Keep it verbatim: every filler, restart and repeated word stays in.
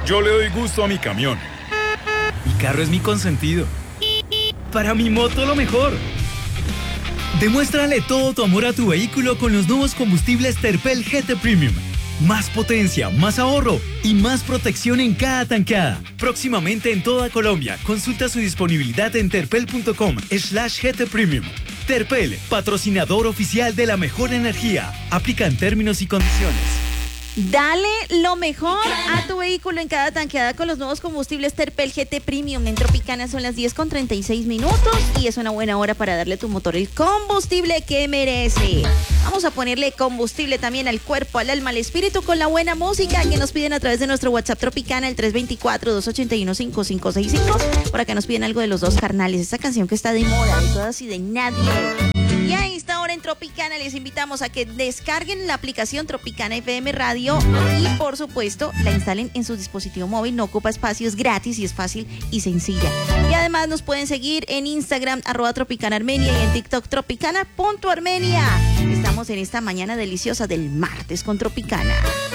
Yo le doy gusto a mi camión. Mi carro es mi consentido. Para mi moto lo mejor. Demuéstrale todo tu amor a tu vehículo con los nuevos combustibles Terpel G T Premium. Más potencia, más ahorro y más protección en cada tanqueada. Próximamente en toda Colombia. Consulta su disponibilidad en terpel.com slash GT Premium. Terpel, patrocinador oficial de la mejor energía. Aplican términos y condiciones. Dale lo mejor a tu vehículo en cada tanqueada con los nuevos combustibles Terpel G T Premium. En Tropicana son las diez con treinta y seis minutos y es una buena hora para darle a tu motor el combustible que merece. Vamos a ponerle combustible también al cuerpo, al alma, al espíritu con la buena música que nos piden a través de nuestro WhatsApp Tropicana, el tres dos cuatro, dos ocho uno, cinco cinco seis cinco. Por acá nos piden algo de Los Dos Carnales, esta canción que está de moda, de todas y de nadie. Y a esta hora en Tropicana les invitamos a que descarguen la aplicación Tropicana F M Radio y por supuesto la instalen en su dispositivo móvil. No ocupa espacio, es gratis y es fácil y sencilla. Y además nos pueden seguir en Instagram arroba Tropicana Armenia y en TikTok Tropicana punto Armenia. Estamos en esta mañana deliciosa del martes con Tropicana.